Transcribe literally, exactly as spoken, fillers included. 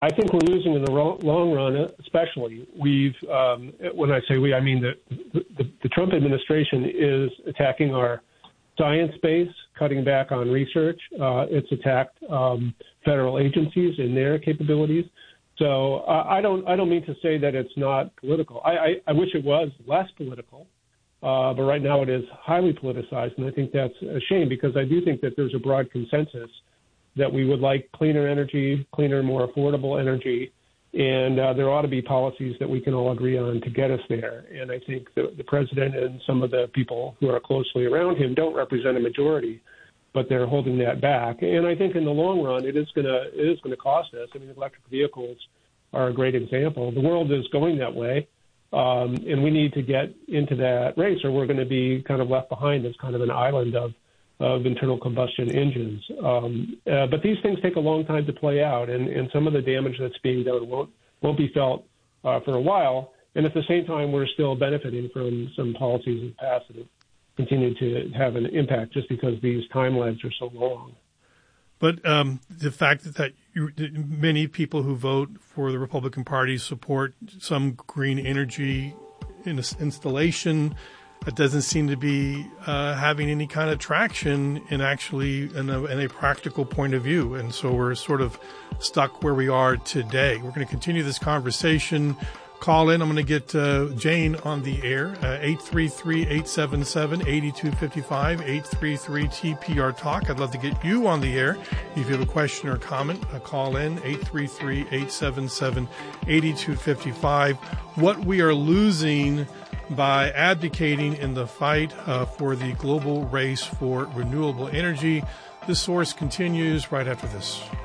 I think we're losing in the long run, especially. We've, um, when I say we, I mean the, the, the Trump administration is attacking our science base, cutting back on research. Uh, it's attacked um, federal agencies and their capabilities. So uh, I don't, I don't mean to say that it's not political. I, I, I wish it was less political, uh, but right now it is highly politicized, and I think that's a shame because I do think that there's a broad consensus that we would like cleaner energy, cleaner, more affordable energy, and uh, there ought to be policies that we can all agree on to get us there. And I think the, the president and some of the people who are closely around him don't represent a majority, but they're holding that back. And I think in the long run, it is going to it is going to cost us. I mean, electric vehicles are a great example. The world is going that way, um, and we need to get into that race, or we're going to be kind of left behind as kind of an island of of internal combustion engines. Um, uh, but these things take a long time to play out, and, and some of the damage that's being done won't, won't be felt uh, for a while. And at the same time, we're still benefiting from some policies in the past that have continued to have an impact just because these time lags are so long. But um, the fact that, that you, many people who vote for the Republican Party support some green energy in installation, it doesn't seem to be uh, having any kind of traction in actually in a, in a practical point of view. And so we're sort of stuck where we are today. We're going to continue this conversation. Call in. I'm going to get uh, Jane on the air, uh, eight three three, eight seven seven, eight two five five, eight three three T P R Talk. I'd love to get you on the air. If you have a question or comment, uh, call in, eight three three, eight seven seven, eight two five five. What we are losing by abdicating in the fight uh, for the global race for renewable energy. The Source continues right after this.